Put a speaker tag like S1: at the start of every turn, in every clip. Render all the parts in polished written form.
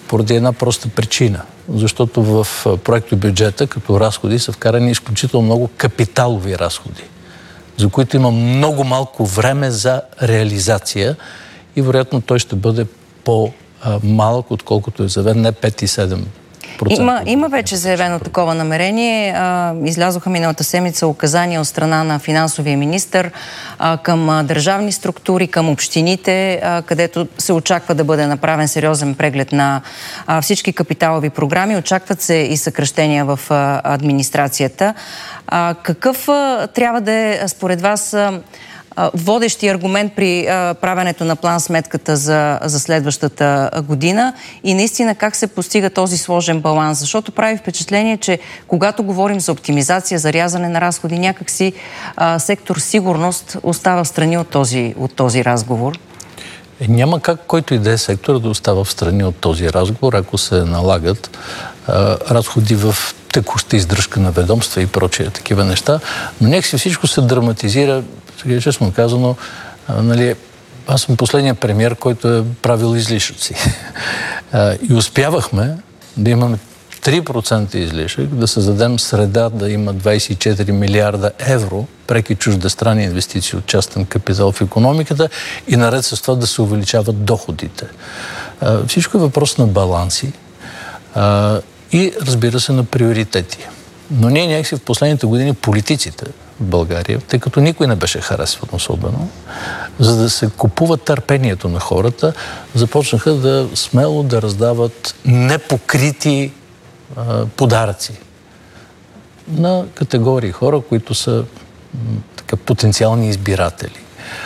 S1: поради една проста причина. Защото в проектобюджета като разходи са вкарани изключително много капиталови разходи, за които има много малко време за реализация и вероятно той ще бъде по-малък, отколкото е заявен, не 5 и 7%.
S2: Има вече заявено такова намерение. Излязоха миналата седмица указания от страна на финансовия министър към държавни структури, към общините, където се очаква да бъде направен сериозен преглед на всички капиталови програми. Очакват се и съкращения в администрацията. Какъв трябва да е според вас водещи аргумент при правенето на план-сметката за следващата година и наистина как се постига този сложен баланс? Защото прави впечатление, че когато говорим за оптимизация, за рязане на разходи, някакси сектор сигурност остава в страни от този разговор.
S1: Няма как който и да е сектор да остава в страни от този разговор, ако се налагат разходи в текуща издръжка на ведомства и прочие такива неща. Но някакси всичко се драматизира. Сега, честно казано, аз съм последният премиер, който е правил излишъци. И успявахме да имаме 3% излишък, да създадем среда да има 24 милиарда евро преки чуждестранни инвестиции от частен капитал в икономиката и наред с това да се увеличават доходите. Всичко е въпрос на баланси и, разбира се, на приоритети. Но ние някакси в последните години политиците в България, тъй като никой не беше харесван особено, за да се купува търпението на хората, започнаха да смело да раздават непокрити подаръци на категории хора, които са потенциални избиратели.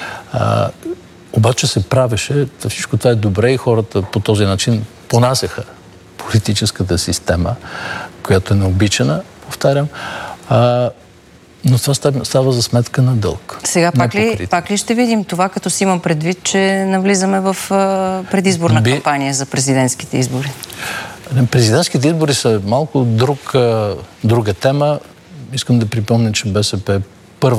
S1: Обаче се правеше, всичко това е добре и хората по този начин понасяха политическата система, която е необичана, повтарям, но това става за сметка на дълг.
S2: Сега пак ли ще видим това, като си имам предвид, че навлизаме в предизборна кампания за президентските избори?
S1: Президентските избори са малко друга тема. Искам да припомня, че БСП е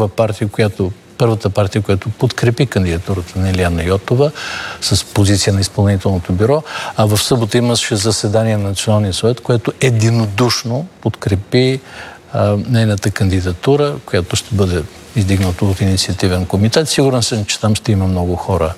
S1: първата партия, която подкрепи кандидатурата на Илияна Йотова с позиция на изпълнителното бюро, а в събота имаше заседание на Националния съвет, което единодушно подкрепи нейната кандидатура, която ще бъде издигната от инициативен комитет. Сигурен съм, че там ще има много хора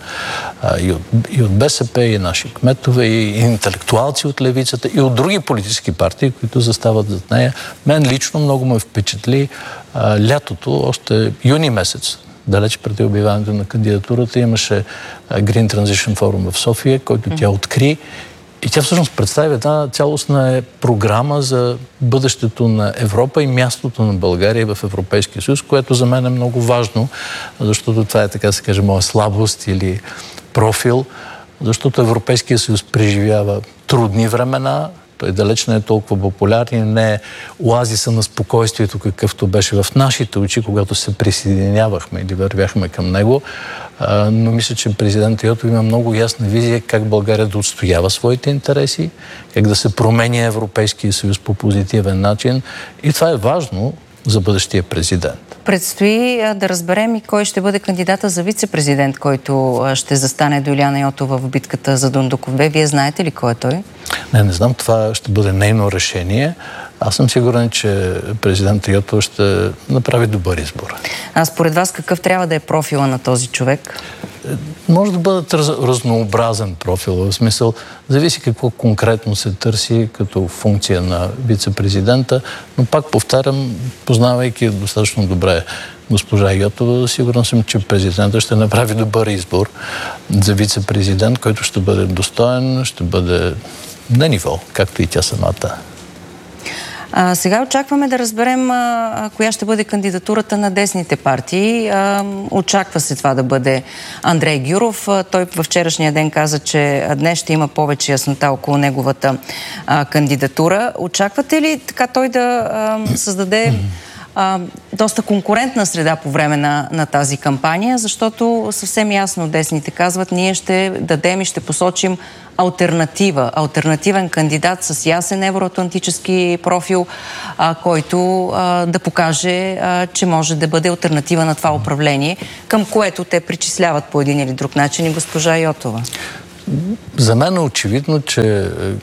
S1: и от БСП, и наши кметове, и интелектуалци от левицата, и от други политически партии, които застават зад нея. Мен лично много ме впечатли лятото, още юни месец, далеч преди обявяването на кандидатурата, имаше Green Transition Forum в София, който тя откри. И тя всъщност представя една цялостна програма за бъдещето на Европа и мястото на България в Европейския съюз, което за мен е много важно, защото това е, така се каже, моя слабост или профил, защото Европейския съюз преживява трудни времена, той далеч не е толкова популярен, не е оазиса на спокойствието, какъвто беше в нашите очи, когато се присъединявахме или вървяхме към него. Но мисля, че президент Йотов има много ясна визия как България да отстоява своите интереси, как да се променя Европейския съюз по позитивен начин. И това е важно за бъдещия президент.
S2: Предстои да разберем и кой ще бъде кандидата за вице-президент, който ще застане до Илияна Йотова в битката за Дондуков 2. Вие знаете ли кой е той?
S1: Не знам. Това ще бъде нейно решение. Аз съм сигурен, че президент Йотова ще направи добър избор.
S2: А според вас какъв трябва да е профила на този човек?
S1: Може да бъдат разнообразен профил, в смисъл, зависи какво конкретно се търси като функция на вице-президента, но пак повтарям, познавайки достатъчно добре госпожа Йотова, сигурен съм, че президента ще направи добър избор за вице-президент, който ще бъде достоен, ще бъде на ниво, както и тя самата.
S2: Сега очакваме да разберем коя ще бъде кандидатурата на десните партии. Очаква се това да бъде Андрей Гюров. Той във вчерашния ден каза, че днес ще има повече яснота около неговата кандидатура. Очаквате ли така той да създаде доста конкурентна среда по време на тази кампания, защото съвсем ясно десните казват, ние ще дадем и ще посочим алтернативен кандидат с ясен евроатлантически профил, който да покаже, че може да бъде алтернатива на това управление, към което те причисляват по един или друг начин и госпожа Йотова.
S1: За мен е очевидно, че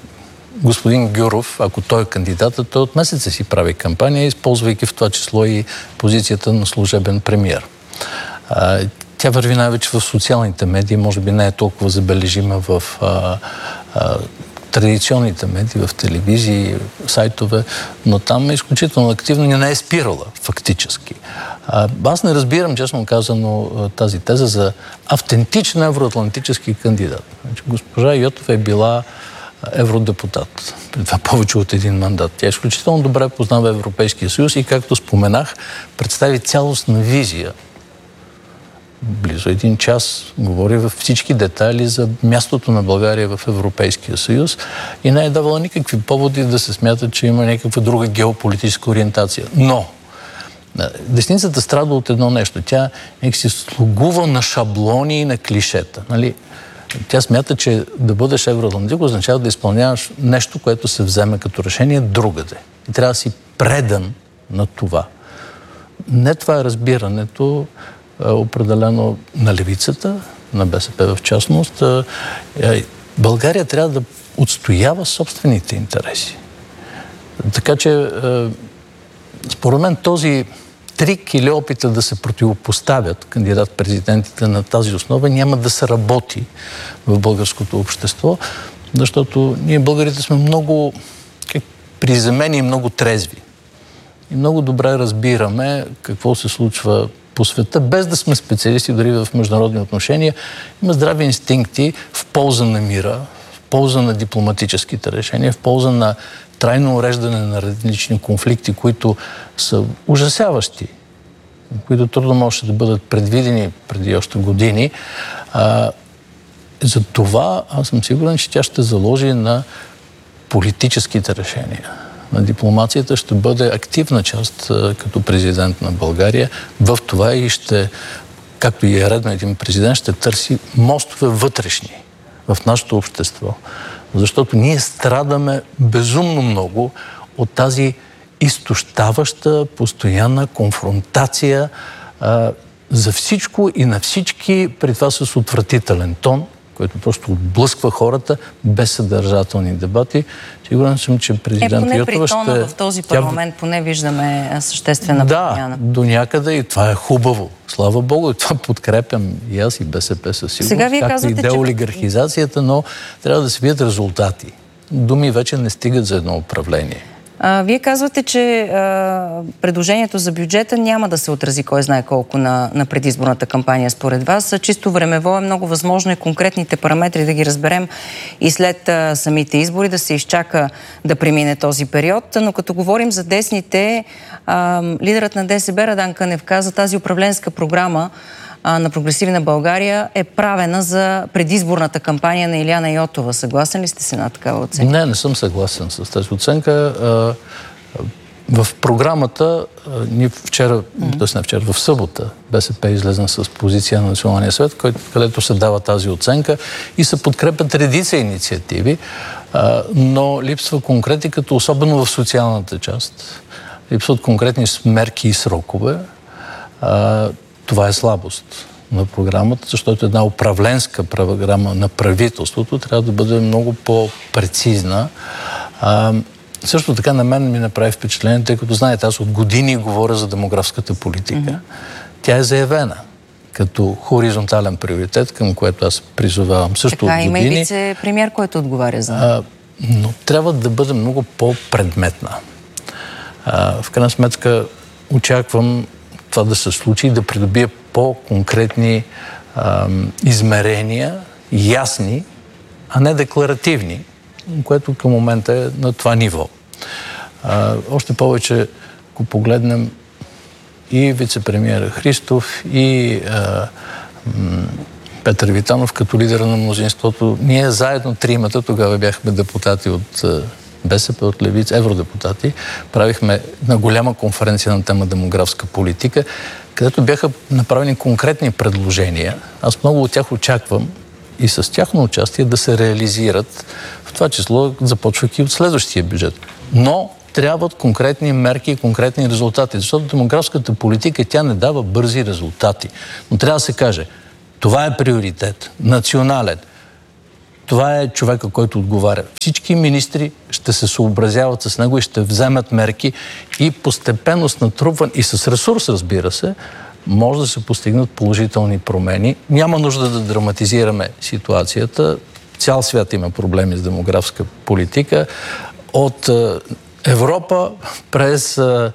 S1: господин Гюров, ако той е кандидатът, той от месеца си прави кампания, използвайки в това число и позицията на служебен премиер. Тя върви най-вече в социалните медии, може би не е толкова забележима в традиционните медии, в телевизии, сайтове, но там е изключително активно и не е спирала фактически. Аз не разбирам, честно казано, тази теза за автентичен евроатлантически кандидат. Значи, госпожа Йотова е била евродепутат. При това повече от един мандат. Тя изключително добре познава Европейския съюз и, както споменах, представи цялостна визия. Близо един час говори във всички детайли за мястото на България в Европейския съюз и не е давала никакви поводи да се смята, че има някаква друга геополитическа ориентация. Но десницата страда от едно нещо. Тя се слугува на шаблони и на клишета. Нали? Тя смята, че да бъдеш евроатлантик означава да изпълняваш нещо, което се вземе като решение другаде. И трябва да си предан на това. Не това е разбирането определено на левицата, на БСП в частност. България трябва да отстоява собствените интереси. Така че, според мен, този трик или опита да се противопоставят кандидат-президентите на тази основа няма да се работи в българското общество, защото ние българите сме много приземени и много трезви. И много добре разбираме какво се случва по света, без да сме специалисти дори в международни отношения. Има здрави инстинкти в полза на мира, в полза на дипломатическите решения, в полза на трайно уреждане на различни конфликти, които са ужасяващи, които трудно може да бъдат предвидени преди още години. За това аз съм сигурен, че тя ще заложи на политическите решения. На дипломацията ще бъде активна част като президент на България в това и ще, както и е редно един президент, ще търси мостове вътрешни в нашето общество. Защото ние страдаме безумно много от тази изтощаваща, постоянна конфронтация за всичко и на всички, при това с отвратителен тон, който просто отблъсква хората без съдържателни дебати. Сигурен съм, че президент Йотова ще...
S2: Поне при тона в този парламент поне виждаме съществена промяна.
S1: Да, до някъде и това е хубаво. Слава Богу, и това подкрепям и аз и БСП със сигурност.
S2: Сега вие
S1: както и деолигархизацията, но трябва да се видят резултати. Думи вече не стигат за едно управление.
S2: Вие казвате, че предложението за бюджета няма да се отрази кой знае колко на предизборната кампания според вас. Чисто времево е много възможно и конкретните параметри да ги разберем и след самите избори, да се изчака да премине този период. Но като говорим за десните, лидерът на ДСБ Радан Кънев каза, тази управленска програма на Прогресивна България е правена за предизборната кампания на Илияна Йотова. Съгласен ли сте с една такава оценка?
S1: Не съм съгласен с тази оценка. В програмата, ние вчера, в събота, БСП излезна с позиция на Националния съвет, където се дава тази оценка и се подкрепят редица инициативи, но липсва конкретиката, особено в социалната част. Липсват конкретни мерки и срокове. Това е слабост на програмата, защото една управленска програма на правителството трябва да бъде много по-прецизна. Също така на мен ми направи впечатление, тъй като знаете, аз от години говоря за демографската политика. Тя е заявена като хоризонтален приоритет, към което аз призовавам също
S2: така,
S1: от години.
S2: Има и вице-премиер, който отговаря за...
S1: Но трябва да бъде много по-предметна. В крайна сметка очаквам това да се случи и да придобие по-конкретни измерения, ясни, а не декларативни, което към момента е на това ниво. Още повече, ако погледнем и вице-премиера Христов, и Петър Витанов като лидер на мнозинството, ние заедно тримата, тогава бяхме депутати от БСП, от левица, евродепутати, правихме на голяма конференция на тема демографска политика, където бяха направени конкретни предложения. Аз много от тях очаквам и с тяхно участие да се реализират, в това число започвайки от следващия бюджет. Но трябват конкретни мерки и конкретни резултати, защото демографската политика, тя не дава бързи резултати. Но трябва да се каже, това е приоритет, национален. това е човека, който отговаря. Всички министри ще се съобразяват с него и ще вземат мерки и постепенно с натрупване и с ресурс, разбира се, може да се постигнат положителни промени. Няма нужда да драматизираме ситуацията. Цял свят има проблеми с демографска политика. От Европа през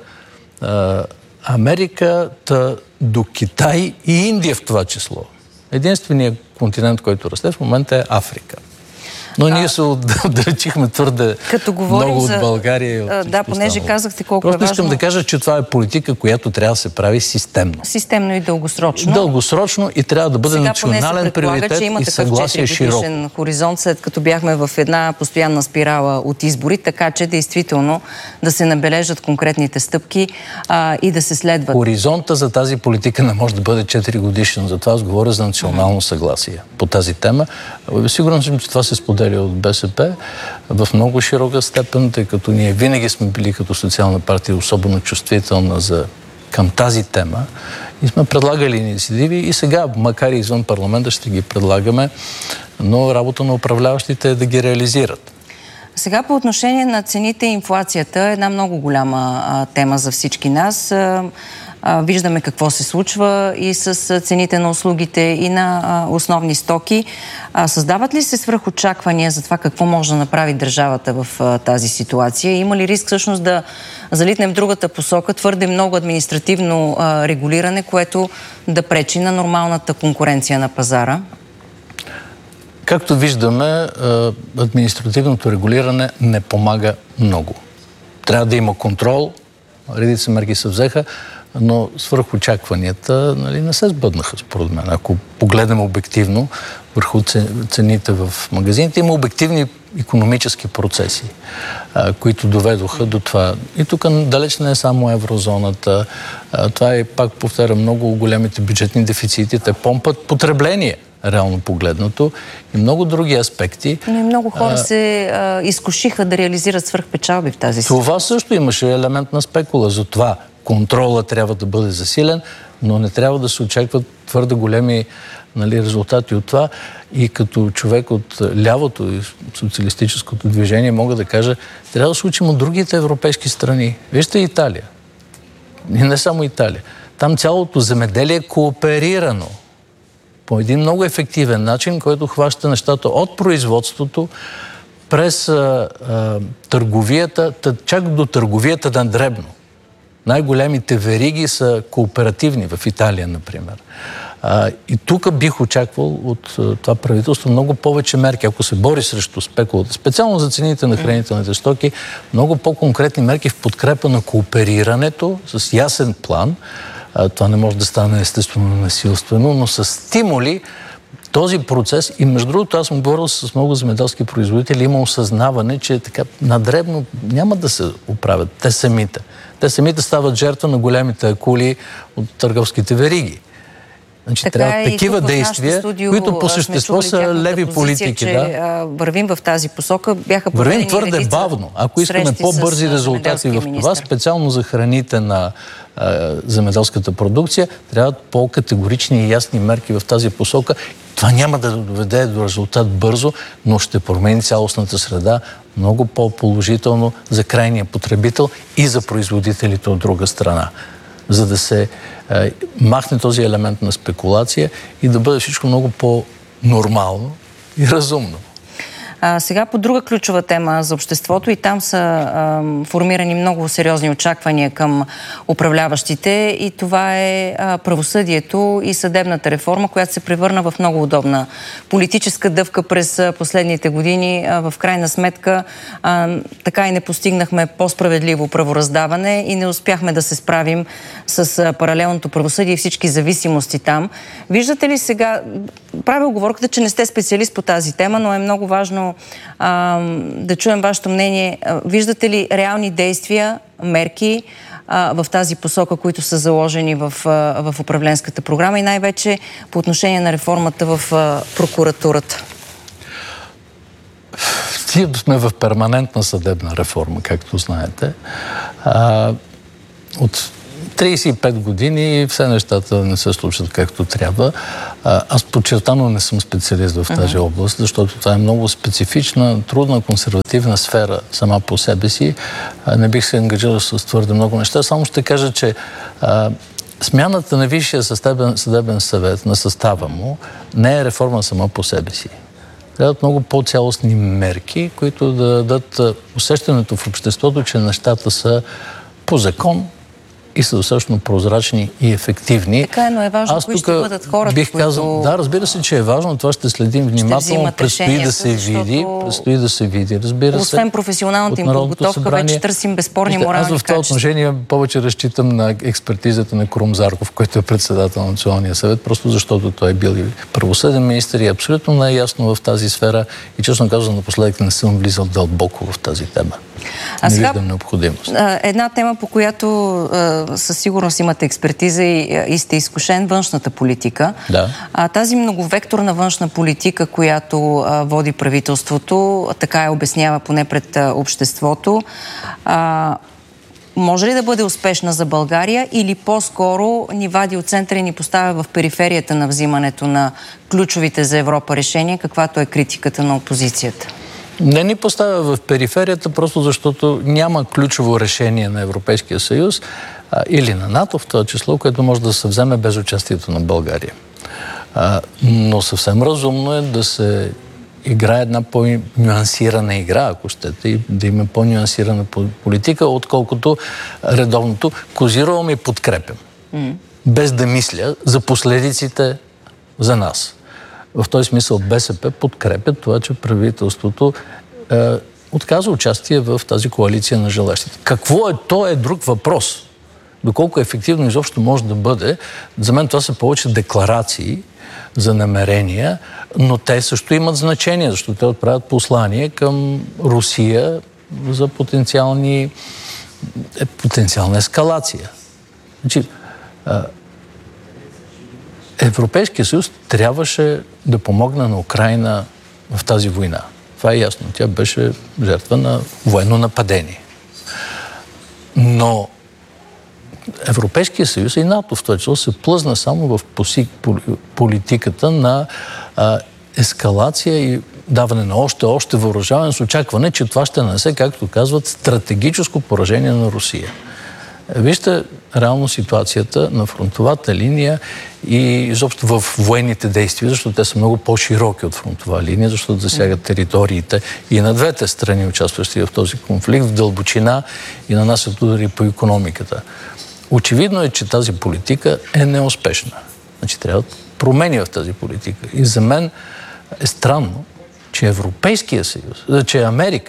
S1: Америка до Китай и Индия в това число. Единственият континент, който расте в момента е Африка. Но ние се отдалечихме твърде много от България.
S2: Да, понеже казахте колко е важно.
S1: Просто искам да кажа, че това е политика, която трябва да се прави системно.
S2: Системно и дългосрочно.
S1: Дългосрочно и трябва да бъде
S2: сега
S1: национален приоритет и съгласие широко. Сега поне се предполага, че има такъв 4-годишен хоризонт, след като бяхме в една постоянна спирала от избори, така че действително да се набележат конкретните стъпки и да се следват. Хоризонта за тази политика не може да бъде 4-годишен. Затова аз говоря за национално съгласие по тази тема. Сигурен съм, че това се споделя от БСП в много широка степен, тъй като ние винаги сме били като социална партия особено чувствителна към тази тема и сме предлагали инициативи и сега, макар и извън парламента, ще ги предлагаме, но работа на управляващите е да ги реализират.
S2: Сега по отношение на цените и инфлацията, една много голяма тема за всички нас. Виждаме какво се случва и с цените на услугите и на основни стоки. Създават ли се свръхочаквания за това какво може да направи държавата в тази ситуация? Има ли риск всъщност да залитнем в другата посока, твърде много административно регулиране, което да пречи на нормалната конкуренция на пазара?
S1: Както виждаме, административното регулиране не помага много. Трябва да има контрол, редица мерки се взеха, но свръхочакванията не се сбъднаха, според мен. Ако погледнем обективно върху цените в магазините, има обективни икономически процеси, които доведоха до това. И тук далеч не е само еврозоната. Това е, пак повтарям, много големите бюджетни дефицити. Те помпат потребление, реално погледнато, и много други аспекти.
S2: Но и много хора се изкушиха да реализират свръхпечалби в тази ситуация.
S1: Това също имаше елемент на спекула. Затова контрола трябва да бъде засилен, но не трябва да се очакват твърде големи резултати от това. И като човек от лявото и социалистическото движение мога да кажа, трябва да се учим от другите европейски страни. Вижте Италия. И не само Италия. Там цялото земеделие е кооперирано по един много ефективен начин, който хваща нещата от производството през търговията, чак до търговията на дребно. Най-големите вериги са кооперативни, в Италия, например. И тук бих очаквал от това правителство много повече мерки, ако се бори срещу спекулата, специално за цените на хранителните стоки, много по-конкретни мерки в подкрепа на кооперирането с ясен план. Това не може да стане естествено насилствено, но с стимули този процес. И между другото, аз съм говорил с много земеделски производители, има осъзнаване, че така надребно няма да се оправят те самите. Те самите стават жертва на големите акули от търговските вериги. Значи, трябва такива действия, които по същество са леви политики.
S2: Че, вървим в тази посока.
S1: Вървим твърде бавно. Ако искаме по-бързи резултати в това, специално за храните на земеделската продукция, трябват по-категорични и ясни мерки в тази посока. Това няма да доведе до резултат бързо, но ще промени цялостната среда много по-положително за крайния потребител и за производителите от друга страна, за да се махне този елемент на спекулация и да бъде всичко много по-нормално и разумно.
S2: Сега по друга ключова тема за обществото, и там са формирани много сериозни очаквания към управляващите, и това е правосъдието и съдебната реформа, която се превърна в много удобна политическа дъвка през последните години. В крайна сметка така и не постигнахме по-справедливо правораздаване и не успяхме да се справим с паралелното правосъдие и всички зависимости там. Виждате ли сега, правя уговорката, че не сте специалист по тази тема, но е много важно да чуем вашето мнение. Виждате ли реални действия, мерки в тази посока, които са заложени в управленската програма и най-вече по отношение на реформата в прокуратурата?
S1: Ние сме в перманентна съдебна реформа, както знаете. От 35 години и все нещата не се случат както трябва. Аз подчертано не съм специалист в тази област, защото това е много специфична, трудна, консервативна сфера сама по себе си. Не бих се ангажирал с твърде много неща. Само ще кажа, че смяната на Висшия съдебен съвет, на състава му, не е реформа сама по себе си. Трябват много по-цялостни мерки, които да дадат усещането в обществото, че нещата са по закон и са достатъчно прозрачни и ефективни.
S2: Така е, но е важно кои ще бъдат хората,
S1: бих казал, да, разбира се, че е важно. Това ще следим внимателно. Предстои да се види. Предстои да се види, разбира се.
S2: Освен професионалната им подготовка, вече търсим безспорни морални качества.
S1: Аз в това отношение повече разчитам на експертизата на Крум Зарков, който е председател на Националния съвет, просто защото той е бил и правосъден министър и абсолютно най-ясно в тази сфера. И честно казвам, напоследък не съм влизал дълбоко в тази тема. Не виждам необходимост.
S2: Една тема, по която със сигурност имате експертиза и сте изкушен, външната политика.
S1: Да.
S2: Тази многовекторна външна политика, която води правителството, така я обяснява поне пред обществото, може ли да бъде успешна за България или по-скоро ни вади от центъра и ни поставя в периферията на взимането на ключовите за Европа решения, каквато е критиката на опозицията?
S1: Не ни поставя в периферията, просто защото няма ключово решение на Европейския съюз или на НАТО в това число, което може да се вземе без участието на България. Но съвсем разумно е да се играе една по-нюансирана игра, ако щете, и да има по-нюансирана политика, отколкото редовното козирувам и подкрепям. Без да мисля за последиците за нас. В този смисъл БСП подкрепят това, че правителството отказва участие в тази коалиция на желащите. Какво е то е друг въпрос. Доколко ефективно изобщо може да бъде, за мен това са повече декларации за намерения, но те също имат значение, защото те отправят послание към Русия за потенциална ескалация. Значи, Европейския съюз трябваше да помогне на Украйна в тази война. Това е ясно. Тя беше жертва на военно нападение. Но Европейския съюз и НАТО в това число се плъзна само в политиката на ескалация и даване на още въоръжаване с очакване, че това ще нанесе, както казват, стратегическо поражение на Русия. Вижте реално ситуацията на фронтовата линия и изобщо в военните действия, защото те са много по-широки от фронтова линия, защото засягат териториите и на двете страни, участващи в този конфликт, в дълбочина и нанасят удари по икономиката. Очевидно е, че тази политика е неуспешна. Значи трябва промени в тази политика. И за мен е странно, че Европейския съюз, че Америка,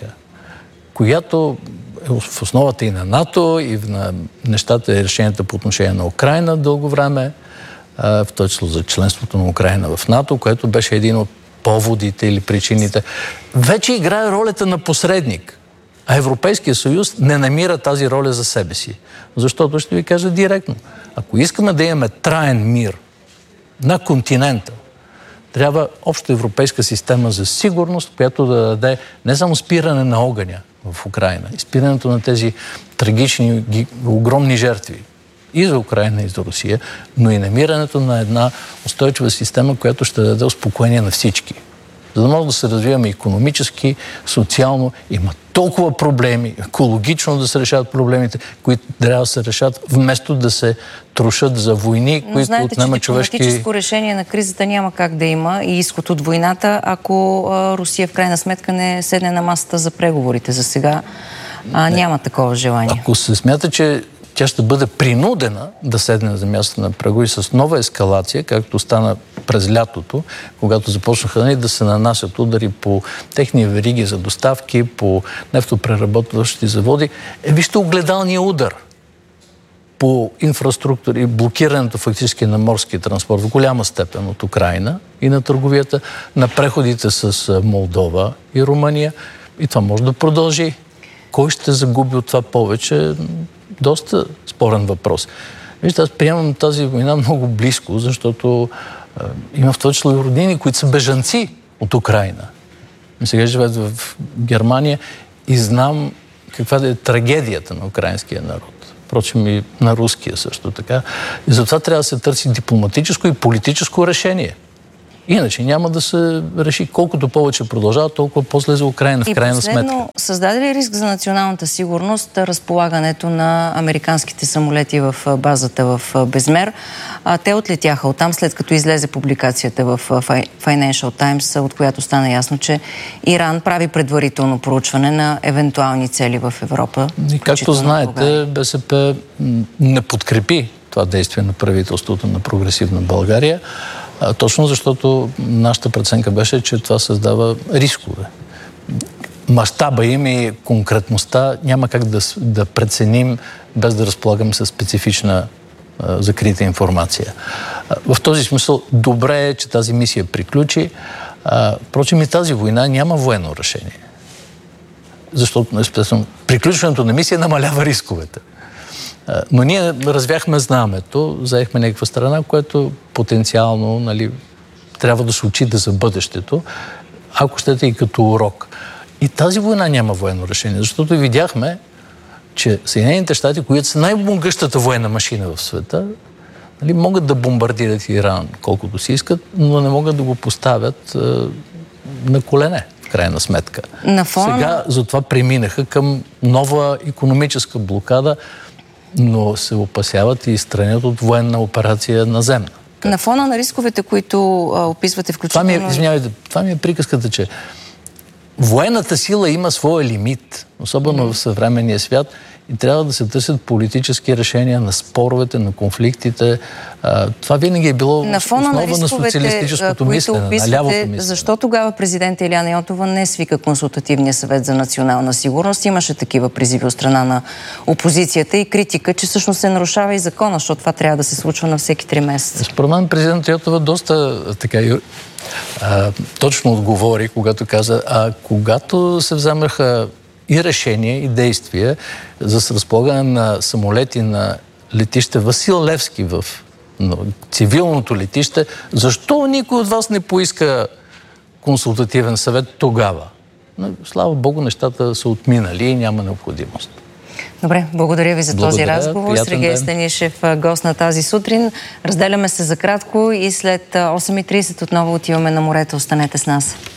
S1: която в основата и на НАТО, и на нещата и решенията по отношение на Украйна дълго време, в това число за членството на Украйна в НАТО, което беше един от поводите или причините, вече играе ролята на посредник. А Европейския съюз не намира тази роля за себе си. Защото ще ви кажа директно. Ако искаме да имаме траен мир на континента, трябва обща европейска система за сигурност, която да даде не само спиране на огъня в Украйна, изпирането на тези трагични, огромни жертви и за Украйна, и за Русия, но и намирането на една устойчива система, която ще даде успокоение на всички. За да може да се развиваме икономически, социално, има толкова проблеми, екологично да се решават проблемите, които трябва да се решат, вместо да се трошат за войни, които
S2: знаете,
S1: отнемат човешки...
S2: дипломатическо решение на кризата няма как да има и изход от войната, ако Русия в крайна сметка не седне на масата за преговорите. За сега няма такова желание. Ако
S1: се смята, че тя ще бъде принудена да седне за място на преговори с нова ескалация, както стана през лятото, когато започнаха да се нанасят удари по техни вериги за доставки, по нефтопреработващи заводи. Вижте огледалния удар по инфраструктури, блокирането фактически на морския транспорт в голяма степен от Украйна и на търговията, на преходите с Молдова и Румъния. И това може да продължи. Кой ще загуби от това повече? Доста спорен въпрос. Вижте, аз приемам тази война много близко, защото има в това число и роднини, които са бежанци от Украйна. Сега живеят в Германия и знам каква е трагедията на украинския народ. впрочем и на руския също така. И затова трябва да се търси дипломатическо и политическо решение. Иначе няма да се реши. Колкото повече продължава, толкова по-зле за Украйна, в крайна сметка. И последно,
S2: създаде ли риск за националната сигурност разполагането на американските самолети в базата в Безмер? Те отлетяха оттам, след като излезе публикацията в Financial Times, от която стана ясно, че Иран прави предварително проучване на евентуални цели в Европа.
S1: И както знаете, БСП не подкрепи това действие на правителството на прогресивна България, точно защото нашата преценка беше, че това създава рискове. Мащаба им и конкретността няма как да преценим без да разполагаме със специфична закрита информация. В този смисъл добре е, че тази мисия приключи. Впрочем и тази война няма военно решение. Защото, естествено, приключването на мисия намалява рисковете. Но ние развяхме знамето, заехме някаква страна, което потенциално, нали, трябва да се отчита за бъдещето, ако щете и като урок. И тази война няма военно решение, защото видяхме, че Съединените щати, които са най-могъщата военна машина в света, нали, могат да бомбардират Иран колкото си искат, но не могат да го поставят на колене, в крайна сметка. Сега затова преминаха към нова икономическа блокада, но се опасяват и страните от военна операция наземна.
S2: На фона на рисковете, които описвате включително...
S1: Това ми е приказката, че военната сила има своя лимит, особено в съвременния свят, и трябва да се търсят политически решения на споровете, на конфликтите. Това винаги е било основа на социалистическото мислене, на лявото мислене.
S2: Защо тогава президент Илияна Йотова не свика консултативния съвет за национална сигурност? Имаше такива призиви от страна на опозицията и критика, че всъщност се нарушава и закона, защото това трябва да се случва на всеки 3 месеца.
S1: Според мен президент Йотова доста точно отговори, когато каза, когато се вземаха и решения, и действия за разполагане на самолети на летище Васил Левски в цивилното летище, защо никой от вас не поиска консултативен съвет тогава? Но, слава Богу, нещата са отминали и няма необходимост.
S2: Добре, благодаря ви за този разговор. Сергей Станишев, гост на тази сутрин. Разделяме се за кратко и след 8:30 отново отиваме на морето. Останете с нас.